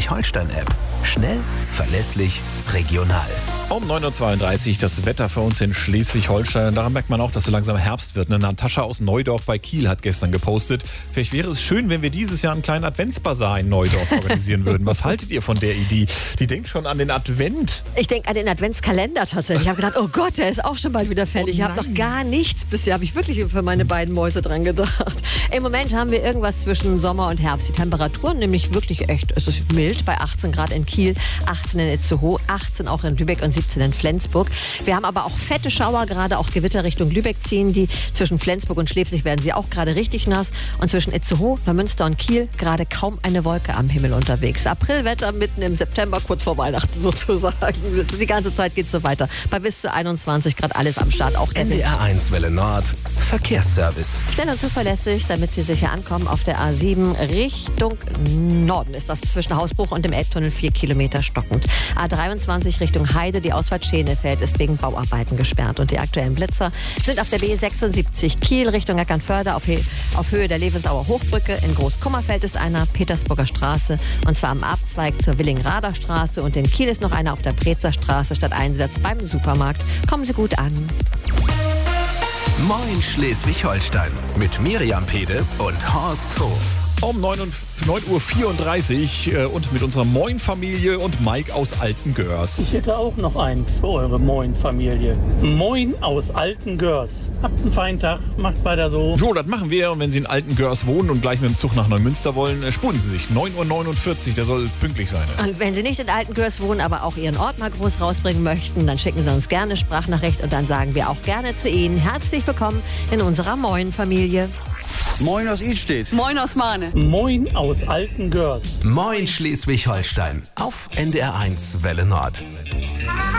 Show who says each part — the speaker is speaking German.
Speaker 1: Schleswig-Holstein-App. Schnell, verlässlich, regional.
Speaker 2: Um 9.32 Uhr das Wetter für uns in Schleswig-Holstein. Daran merkt man auch, dass so langsam Herbst wird. Natascha aus Neudorf bei Kiel hat gestern gepostet. Vielleicht wäre es schön, wenn wir dieses Jahr einen kleinen Adventsbasar in Neudorf organisieren würden. Was haltet ihr von der Idee? Die denkt schon an den Advent.
Speaker 3: Ich denke an den Adventskalender tatsächlich. Ich habe gedacht, oh Gott, der ist auch schon bald wieder fällig. Ich habe noch gar nichts. Bisher habe ich wirklich für meine beiden Mäuse dran gedacht. Im Moment haben wir irgendwas zwischen Sommer und Herbst. Die Temperaturen nämlich wirklich echt, es ist mild bei 18 Grad in Kiel, 18 in Itzehoe, 18 auch in Lübeck und 17 in Flensburg. Wir haben aber auch fette Schauer, gerade auch Gewitter Richtung Lübeck ziehen. Die zwischen Flensburg und Schlepsig werden sie auch gerade richtig nass. Und zwischen Itzehoe, Neumünster und Kiel gerade kaum eine Wolke am Himmel unterwegs. Aprilwetter mitten im September, kurz vor Weihnachten sozusagen. Die ganze Zeit geht es so weiter. Bei bis zu 21 Grad alles am Start. Auch der Wind.
Speaker 1: NDR1 Welle Nord. Verkehrsservice.
Speaker 3: Schnell und zuverlässig, damit Sie sicher ankommen auf der A7 Richtung Norden. Ist das zwischen Hausbruch und dem Elbtunnel 4 Kilometer stockend. A23 Richtung Heide, die Ausfahrt Schenefeld ist wegen Bauarbeiten gesperrt. Und die aktuellen Blitzer sind auf der B76 Kiel Richtung Eckernförde auf Höhe der Levensauer Hochbrücke. In Großkummerfeld ist einer, Petersburger Straße, und zwar am Abzweig zur Willing-Rader Straße. Und in Kiel ist noch einer auf der Brezer Straße stadteinwärts beim Supermarkt. Kommen Sie gut an.
Speaker 1: Moin Schleswig-Holstein mit Miriam Pede und Horst Hof.
Speaker 2: Um 9.34 Uhr und mit unserer Moin-Familie und Mike aus Altengörs.
Speaker 4: Ich hätte auch noch einen für eure Moin-Familie. Moin aus Altengörs. Habt einen feinen Tag, macht weiter so.
Speaker 2: So, das machen wir. Und wenn Sie in Altengörs wohnen und gleich mit dem Zug nach Neumünster wollen, spulen Sie sich. 9.49 Uhr, der soll pünktlich sein.
Speaker 3: Und wenn Sie nicht in Altengörs wohnen, aber auch Ihren Ort mal groß rausbringen möchten, dann schicken Sie uns gerne eine Sprachnachricht und dann sagen wir auch gerne zu Ihnen: Herzlich willkommen in unserer Moin-Familie.
Speaker 5: Moin aus Idstedt.
Speaker 6: Moin aus Mahne.
Speaker 4: Moin aus Altengörs.
Speaker 1: Moin Schleswig-Holstein auf NDR1 Welle Nord.